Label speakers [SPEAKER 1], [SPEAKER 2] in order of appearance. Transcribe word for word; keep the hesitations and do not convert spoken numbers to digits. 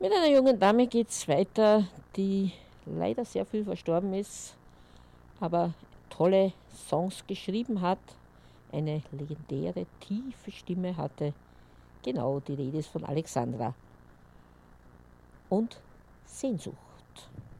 [SPEAKER 1] Mit einer jungen Dame geht es weiter, die leider sehr viel verstorben ist, aber tolle Songs geschrieben hat, eine legendäre, tiefe Stimme hatte. Genau, die Rede ist von Alexandra und Sehnsucht.